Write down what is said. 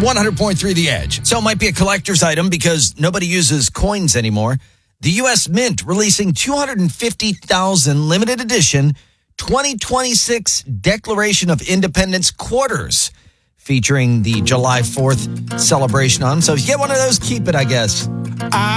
100.3 The Edge. So it might be a collector's item because nobody uses coins anymore. The U.S. Mint releasing 250,000 limited edition 2026 Declaration of Independence quarters featuring the July 4th celebration on them. So if you get one of those, keep it, I guess.